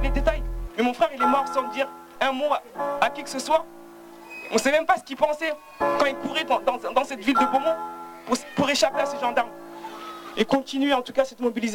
les détails. Mais mon frère, il est mort sans dire un mot à qui que ce soit. On ne sait même pas ce qu'il pensait quand il courait dans cette ville de Beaumont pour échapper à ces gendarmes. Et continuer en tout cas cette mobilisation.